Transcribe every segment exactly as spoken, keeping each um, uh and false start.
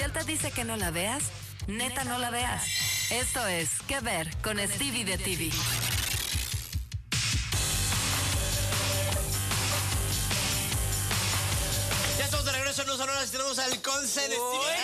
él te dice que no la veas, neta no la veas. Esto es ¿Qué ver? Con Stevie de T V. Ya estamos de regreso en Los Sonoras y tenemos al Conce de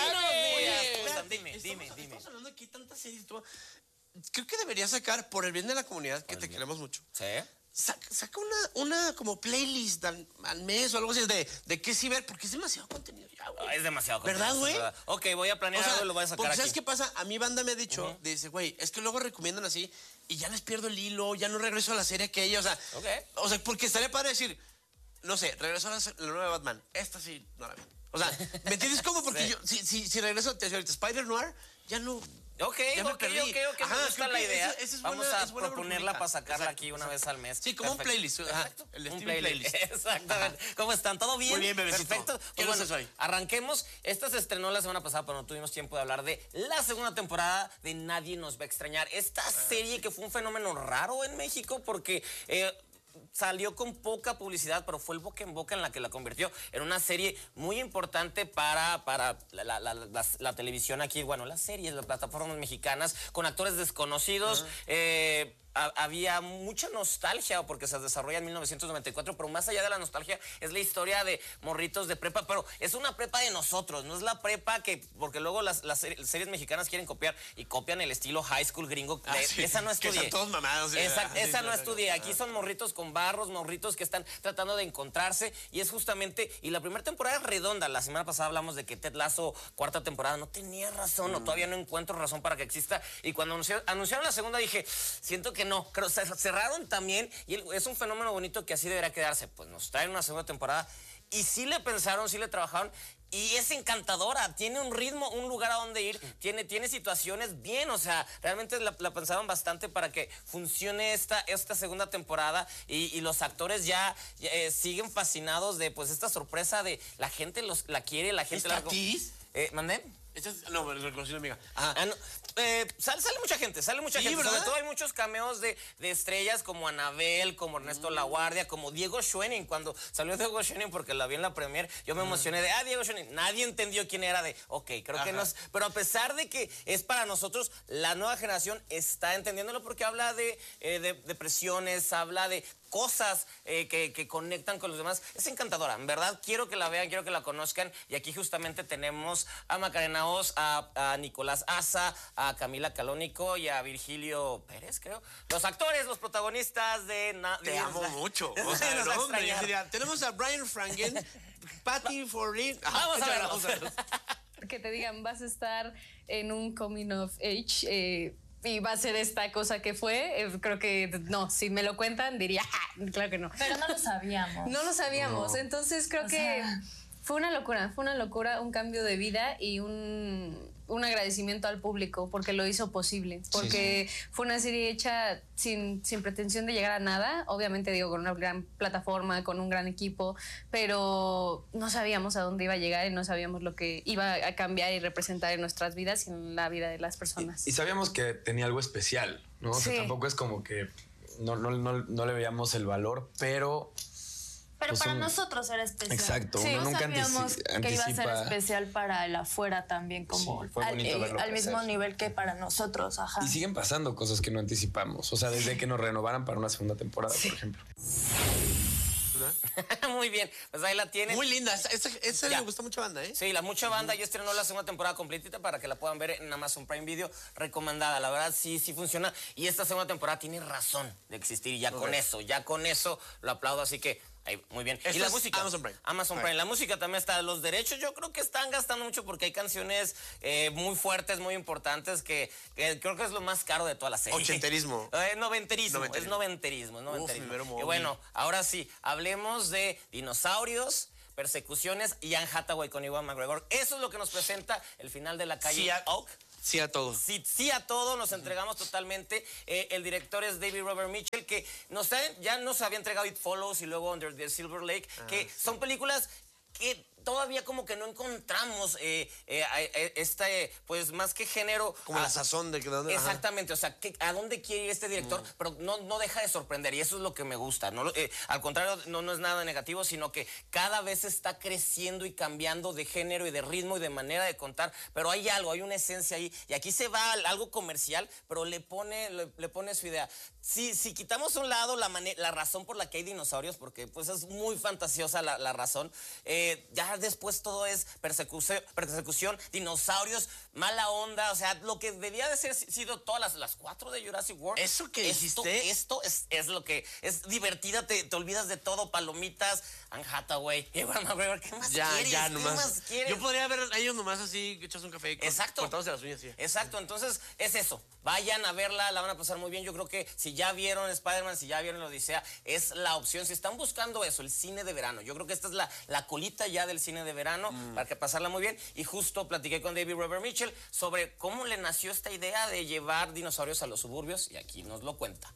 Stevie. Dime, dime, dime. Estamos hablando aquí de tantas series. Tú... Creo que deberías sacar, por el bien de la comunidad, que te queremos mucho. ¿Sí? Saca, saca una, una como playlist al, al mes o algo así de, de qué sí ver, porque es demasiado contenido ya, güey. Oh, es demasiado contenido. ¿Verdad, güey? ¿Verdad? Ok, voy a planear O sea, algo y lo voy a sacar porque aquí. ¿sabes qué pasa? A mi banda me ha dicho, Uh-huh. dice, güey, es que luego recomiendan así y ya les pierdo el hilo, ya no regreso a la serie que ella, o sea, Ok. o sea, porque estaría padre decir, no sé, regreso a la, la nueva Batman, esta sí no la vi. O sea, ¿me entiendes cómo? Porque Sí. yo, si, si, si regreso te decía ahorita Spider Noir, ya no. Ok, ya me ok, perdí. ok, ok, Ajá, me gusta creo la que idea. esa- esa es Vamos buena- a es buena proponerla rubrica. para sacarla Exacto, aquí una exacto. vez al mes. Sí, como un playlist. Ajá, Perfecto. el de un Stevie playlist. Playlist. Exactamente. ¿Cómo están? ¿Todo bien? Muy bien, bebecito. Perfecto. ¿Qué Pues nos bueno, haces hoy? arranquemos. Esta se estrenó la semana pasada, pero no tuvimos tiempo de hablar de la segunda temporada de Nadie Nos Va a Extrañar. Esta serie que fue un fenómeno raro en México porque... Eh, salió con poca publicidad, pero fue el boca en boca en la que la convirtió en una serie muy importante para, para la, la, la, la, la televisión aquí, bueno, las series, las plataformas mexicanas, con actores desconocidos. Uh-huh. eh, ha, había mucha nostalgia porque se desarrolla en mil novecientos noventa y cuatro, pero más allá de la nostalgia es la historia de morritos de prepa, pero es una prepa de nosotros, no es la prepa que, porque luego las, las series mexicanas quieren copiar y copian el estilo high school gringo. Ah, de, sí, esa no estudié. Que están todos mamados. Esa, sí, esa sí, no sí, estudié. sí. Aquí son morritos con barros, morritos que están tratando de encontrarse y es justamente, y la primera temporada es redonda. La semana pasada hablamos de que Ted Lasso, cuarta temporada, no tenía razón, mm. o todavía no encuentro razón para que exista. Y cuando anunciaron, anunciaron la segunda dije, siento que no, creo se cerraron también y es un fenómeno bonito que así debería quedarse. Pues nos traen una segunda temporada y sí le pensaron, sí le trabajaron. Y es encantadora, tiene un ritmo, un lugar a donde ir, tiene, tiene situaciones bien, o sea, realmente la, la pensaron bastante para que funcione esta, esta segunda temporada y, y los actores ya, ya eh, siguen fascinados de pues esta sorpresa de la gente los, la quiere, la gente la... ¿Estatis? Eh, ¿Mandé? Es, no, me reconocí una amiga. Ajá. Ah, no, eh, sale, sale mucha gente, sale mucha sí, gente. ¿verdad? Sobre todo hay muchos cameos de, de estrellas como Anabel, como Ernesto mm. La Guardia, como Diego Schoening. Cuando salió Diego Schoening, porque la vi en la premier, yo me mm. emocioné de, ah, Diego Schoening. Nadie entendió quién era de, ok, creo Ajá. que no es. Pero a pesar de que es para nosotros, la nueva generación está entendiéndolo porque habla de, eh, de depresiones, habla de cosas eh, que, que conectan con los demás. Es encantadora, en verdad quiero que la vean, quiero que la conozcan y aquí justamente tenemos a Macarena Oz, a, a Nicolás Asa, a Camila Calónico y a Virgilio Pérez, creo. Los actores, los protagonistas de... Na Te de amo la, mucho. O sea, el hombre, yo diría, tenemos a Brian Frangen, Patty Forin. Vamos a verlos. Vamos a verlos. Que te digan, vas a estar en un coming of age... Eh, y va a ser esta cosa que fue, eh, creo que no, si me lo cuentan diría, ah, claro que no. Pero no lo sabíamos. No lo sabíamos, no. Entonces creo o que sea... fue una locura, fue una locura, un cambio de vida y un, un agradecimiento al público porque lo hizo posible, porque sí, sí. fue una serie hecha sin, sin pretensión de llegar a nada, obviamente digo con una gran plataforma, con un gran equipo, pero no sabíamos a dónde iba a llegar y no sabíamos lo que iba a cambiar y representar en nuestras vidas y en la vida de las personas. Y, y sabíamos que tenía algo especial, ¿no? Sí. O sea, tampoco es como que no, no, no, no le veíamos el valor, pero... Pero pues para un... nosotros era especial. Exacto. Sí, uno no nunca sabíamos anticipa... que iba a ser especial para el afuera también, como sí, fue al, bonito verlo al mismo crecer. nivel que para nosotros. Ajá. Y siguen pasando cosas que no anticipamos. O sea, desde que nos renovaran para una segunda temporada, sí. por ejemplo. Muy bien, pues ahí la tienen. Muy linda, esa, esa, esa le gusta mucha banda, ¿eh? Sí, la mucha banda, ya estrenó la segunda temporada completita para que la puedan ver en Amazon Prime Video, recomendada, la verdad sí, sí funciona y esta segunda temporada tiene razón de existir y ya okay. con eso, ya con eso lo aplaudo, así que ahí, muy bien. Esto y la es música. Amazon Prime. Amazon Prime. La música también está. Los derechos yo creo que están gastando mucho porque hay canciones eh, muy fuertes, muy importantes que, que creo que es lo más caro de toda la serie. Ochenterismo. Eh, noventerismo. noventerismo. Es noventerismo. Es noventerismo. Uf, y bueno, ahora sí, hablemos de dinosaurios, persecuciones y Anne Hathaway con Ewan McGregor. Eso es lo que nos presenta el final de La Calle sí, a, Oak. Sí a todo. Sí, sí a todo, nos entregamos totalmente. Eh, el director es David Robert Mitchell, que nos ha, ya nos había entregado It Follows y luego Under the Silver Lake, ah, que sí. son películas que todavía como que no encontramos eh, eh, eh, este, pues más que género. Como a, la sazón de que... Exactamente, ajá. O sea, que, ¿a dónde quiere ir este director? Mm. Pero no, no deja de sorprender y eso es lo que me gusta. ¿no? Eh, al contrario, no, no es nada negativo, sino que cada vez está creciendo y cambiando de género y de ritmo y de manera de contar, pero hay algo, hay una esencia ahí. Y aquí se va algo comercial, pero le pone, le, le pone su idea. Si, si quitamos a un lado la, la razón por la que hay dinosaurios, porque pues es muy fantasiosa la, la razón, eh, ya después todo es persecución, persecución, dinosaurios, mala onda, o sea, lo que debía de ser sido todas las, las cuatro de Jurassic World. Eso que esto, hiciste. Esto es, es lo que es divertida, te, te olvidas de todo, palomitas, Anne Hathaway, Ewan McGregor, ¿qué más ya, quieres? Ya, ¿Qué nomás. más quieres? Yo podría ver a ellos nomás así, echas un café. Con, Exacto. Cortados de las uñas, sí. Exacto, entonces es eso. Vayan a verla, la van a pasar muy bien. Yo creo que si ya vieron Spider-Man, si ya vieron la Odisea, es la opción. Si están buscando eso, el cine de verano. Yo creo que esta es la, la colita ya del cine de verano mm. para que pasarla muy bien. Y justo platiqué con David Robert Mitchell sobre cómo le nació esta idea de llevar dinosaurios a los suburbios y aquí nos lo cuenta.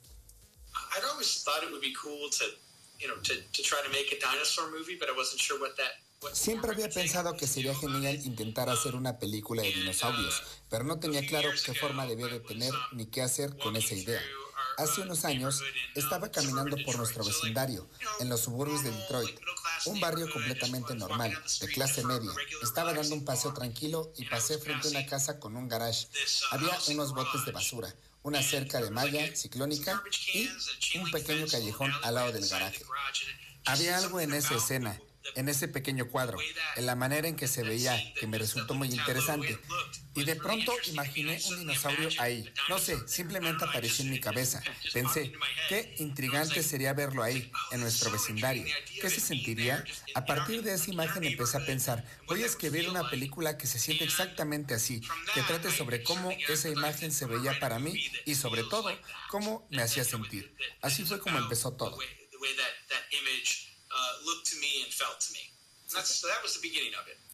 I'd always thought it would be cool to, you know, to, to try to make a dinosaur movie, but I wasn't sure what that... Siempre había pensado que sería genial intentar hacer una película de dinosaurios, pero no tenía claro qué forma debía de tener ni qué hacer con esa idea. Hace unos años estaba caminando por nuestro vecindario, en los suburbios de Detroit, un barrio completamente normal, de clase media. Estaba dando un paseo tranquilo y pasé frente a una casa con un garage. Había unos botes de basura, una cerca de malla ciclónica y un pequeño callejón al lado del garaje. Había algo en esa escena, en ese pequeño cuadro, en la manera en que se veía, que me resultó muy interesante. Y de pronto imaginé un dinosaurio ahí. No sé, simplemente apareció en mi cabeza. Pensé, qué intrigante sería verlo ahí, en nuestro vecindario. ¿Qué se sentiría? A partir de esa imagen empecé a pensar, voy a escribir una película que se siente exactamente así, que trate sobre cómo esa imagen se veía para mí y sobre todo, cómo me hacía sentir. Así fue como empezó todo. Uh, looked to me and felt to me. That's, so that was the beginning of it.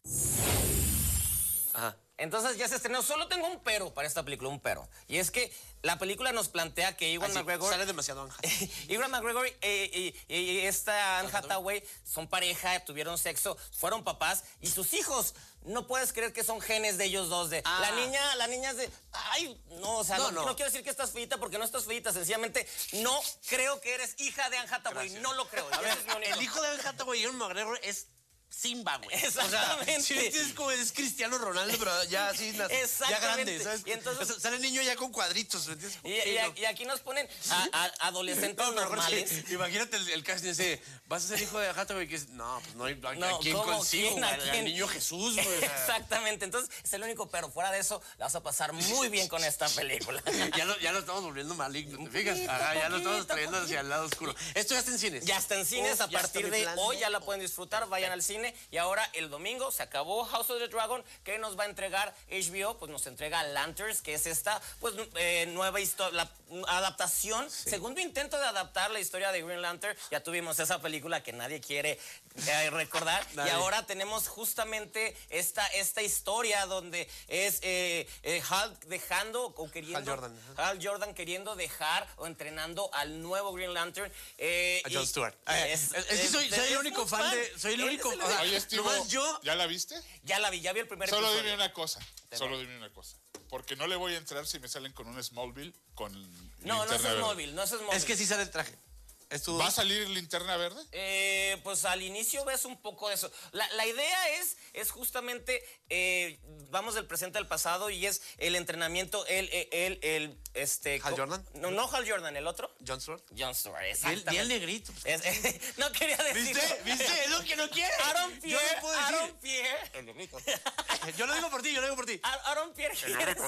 Ajá. Entonces ya se estrenó. Solo tengo un pero para esta película, un pero. Y es que la película nos plantea que Ewan Así, McGregor... Sale demasiado Anne Hathaway. Ewan McGregor eh, y, y, y esta Anne Hathaway son pareja, tuvieron sexo, fueron papás y sus hijos. No puedes creer que son genes de ellos dos. De ah. La niña, la niña es de... Ay, no, o sea, no, no, no. no quiero decir que estás feita porque no estás feita. Sencillamente, no creo que eres hija de Anne Hathaway. Gracias. No lo creo. A ver, el hijo de Anne Hathaway y Ewan McGregor es... Simba, güey. Exactamente. O sea, sí, es como es Cristiano Ronaldo, pero ya así, ya grande, ¿sabes? Y entonces, o sea, sale el niño ya con cuadritos, ¿me entiendes? Y, y, y aquí nos ponen a, a adolescentes no, normales. Sí. Imagínate el, el casting ese, vas a ser hijo de Hathaway, que es, no, pues no hay, no, ¿a quién consigo? ¿Quién, a quién? Al niño Jesús, güey. Exactamente, entonces es el único, pero fuera de eso, la vas a pasar muy bien con esta película. ya, lo, ya lo estamos volviendo maligno, ¿te fijas? Poquito, Ajá, ya poquito, lo estamos trayendo poquito. Hacia el lado oscuro. Esto ya está en cines. Ya está en cines, Uf, a partir de hoy ya la pueden disfrutar, vayan al cine y ahora el domingo se acabó House of the Dragon, que nos va a entregar H B O, pues nos entrega Lanterns, que es esta pues eh, nueva historia, la adaptación, sí. segundo intento de adaptar la historia de Green Lantern. Ya tuvimos esa película que nadie quiere eh, recordar y ahora tenemos justamente esta, esta historia donde es eh, eh, Hal dejando o queriendo Hal Jordan, Hal Jordan queriendo dejar o entrenando al nuevo Green Lantern eh, a Jon y, Stewart. Es, es, es que soy, soy el único fan, fan de soy el único fan. Oye, Steve, yo ¿ya la viste? Ya la vi, ya vi el primer Solo episodio. dime una cosa, solo dime una cosa. Porque no le voy a entrar si me salen con un Smallville con No, no es Smallville, no es Smallville. Es que sí sale el traje. ¿Estuvo? ¿Va a salir Linterna Verde? Eh, pues al inicio ves un poco de eso. La, la idea es, es justamente, eh, vamos del presente al pasado y es el entrenamiento, el, el, el, el este... ¿Hal Jordan? No, no Hal Jordan, ¿el otro? Jon Stewart. Jon Stewart, exactamente. Y el, y el negrito. Es, eh, no quería decirlo. ¿Viste? ¿Viste? Es lo que no quiere. Aaron Pierre, yo no puedo decir. Aaron Pierre. El negrito. Yo lo digo por ti, yo lo digo por ti. Aaron Pierre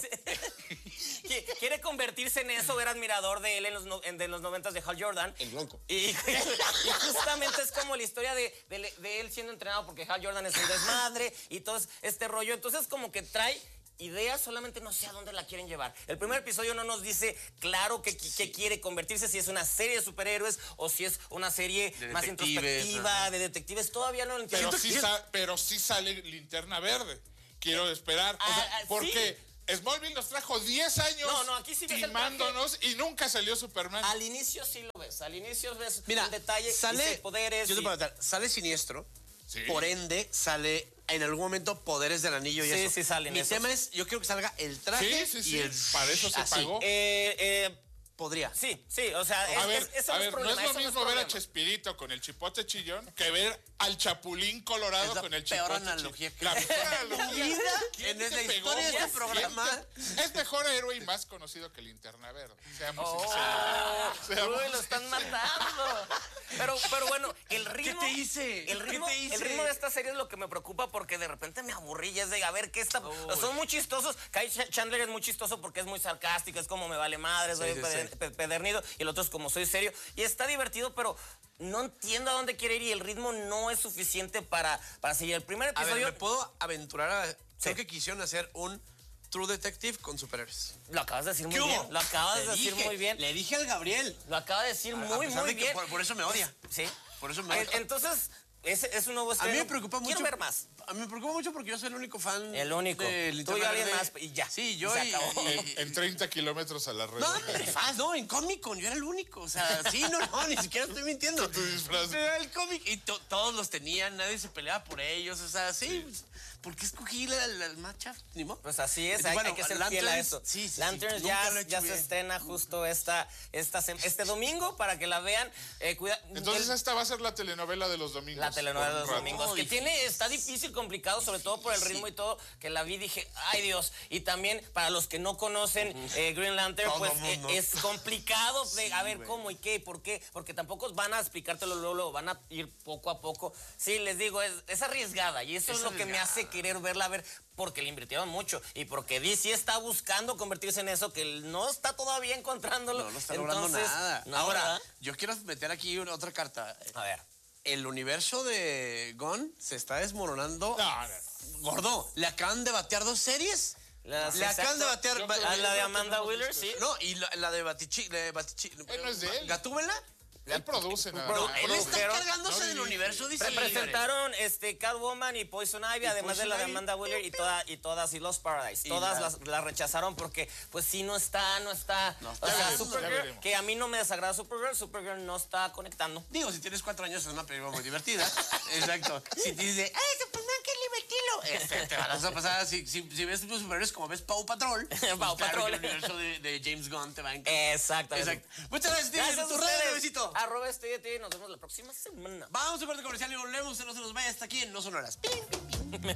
quiere, quiere convertirse en eso, era admirador de él en los, no, en, de los noventas de Hal Jordan. El blanco. Y, y justamente es como la historia de, de, de él siendo entrenado porque Hal Jordan es un desmadre y todo este rollo. Entonces como que trae ideas, solamente no sé a dónde la quieren llevar. El primer episodio no nos dice claro qué sí. quiere convertirse, si es una serie de superhéroes o si es una serie de más introspectiva, ajá. de detectives. Todavía no lo entiendo. Pero sí, sa- pero sí sale Linterna Verde. Quiero esperar. Ah, o sea, ah, porque... Sí. Smallville nos trajo diez años no, no, aquí sí ves timándonos y nunca salió Superman. Al inicio sí lo ves, al inicio ves Mira, un detalle, sale, poderes. Yo te y... puedo contar, sale Siniestro Sí. Por ende, sale en algún momento Poderes del Anillo y Sí, eso. sí salen Mi esos. tema es, yo quiero que salga el traje Sí, sí, y sí. el... Para eso se así. pagó. Eh, eh, Podría. sí, sí, o sea, A es, ver, es- ese a no ver, es problema. no es eso lo mismo ver a problema. Chespirito con el chipote chillón que ver al Chapulín Colorado Es la con el peor chipote analogía que- chillón. La peor analogía. Vida ¿Quién en te la pegó? historia de este ¿Quién te- programa. Es mejor héroe y más conocido que Linterna Verde. Seamos Oh, sinceros. Seamos uy, lo están sinceros. matando. Pero, pero bueno, el ritmo. te hice? El ¿Qué ritmo, te hice? el ritmo de esta serie es lo que me preocupa porque de repente me aburrí y es de a ver qué está. Son muy chistosos. Kyle Ch- Chandler es muy chistoso porque es muy sarcástico, es como me vale madre, soy sí, peder- sí. pe- pedernido. Y el otro es como soy serio. Y está divertido, pero no entiendo a dónde quiere ir y el ritmo no es suficiente para, para seguir. El primer A ver, episodio. ¿me puedo aventurar a...? Sí. Creo que quisieron hacer un True Detective con superhéroes. Lo acabas de decir muy ¿Qué bien. hubo? Lo acabas Le de decir dije, muy bien. Le dije al Gabriel. Lo acaba de decir A- a muy, pesar muy de que bien. por- por eso me odia. Sí. Por eso me En- odia. Entonces, es, es un nuevo A mí estreno. me preocupa mucho. Quiero ver más. A mí me preocupa mucho porque yo soy el único fan. El único. de Tú y Linterna alguien Verde. más y ya. Sí, yo Se y- acabó. y- En, en treinta kilómetros a la red. No, de fans, no, en Comic Con yo era el único. O sea, sí, no, no, ni siquiera estoy mintiendo. Con tu disfraz. Era el cómic y to- todos los tenían, nadie se peleaba por ellos. O sea, sí. pues, ¿por qué escogí la, la, el matchup? Ni modo. Pues así es, Y hay, bueno, hay que ser fiel a Lanterns, eso. sí, sí, sí, Lanterns nunca ya, lo he hecho ya se bien. estrena justo esta, esta sem- este domingo para que la vean. Eh, cuida- Entonces el- esta va a ser la telenovela de los domingos. la telenovela de Por los un rato. domingos, que Ay, tiene, está difícil, complicado, sobre todo por el ritmo y todo, que la vi y dije, ay Dios. Y también, para los que no conocen eh, Green Lantern, Todo pues mundo. eh, es complicado de a ver cómo y qué y por qué, porque tampoco van a explicártelo luego, luego, van a ir poco a poco. Sí, les digo, es, es arriesgada y eso es, Es lo que me arriesgada. hace querer verla, a ver, porque le invirtieron mucho y porque D C está buscando convertirse en eso, que no está todavía encontrándolo. No, no está logrando Entonces, nada. no, Ahora, ¿verdad? yo quiero meter aquí una, otra carta. A ver. El universo de Gon se está desmoronando. No, no, no. Gordo, le acaban de batear dos series. La- le acaban de batear. Yo ba- creo- A la de que Amanda no hemos Wheeler, visto sí. No, y la, la de Batichi. De Batichi Eh, no es de él. ¿Gatúbela? Él produce nada Pro- No, más. él está produjeron- cargándose no del dirige. universo. Dice Representaron este, Catwoman y Poison Ivy, además de Poison la de Ivy. Amanda Wheeler y, toda, y todas y Lost Paradise. Y Todas la- las, las rechazaron porque, pues sí, no está, no está. No o está. sea, Ya veremos, ya Supergirl, veremos. que a mí no me desagrada Supergirl, Supergirl no está conectando. Digo, si tienes cuatro años es una película muy divertida. Exacto. Si te dice, ¡ay, Superman, qué divertido! Este, te vas a pasar, si, si, si ves los superhéroes como ves Paw Patrol, pues Paw claro Patrol. que el universo de, de James Gunn te va a encantar. Exactamente. Exacto. Muchas gracias, Steve. Gracias a Tu red, ustedes. besito. Arroba estoy de ti. Nos vemos la próxima semana. Vamos a corte comercial y volvemos. No se nos vaya hasta aquí en No Sonoras. Pim, pim, pim.